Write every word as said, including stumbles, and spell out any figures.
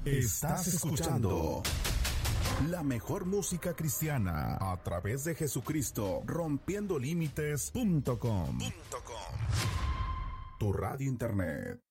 Estás escuchando la mejor música cristiana a través de Jesucristo, rompiendo límites punto com. Tu radio internet.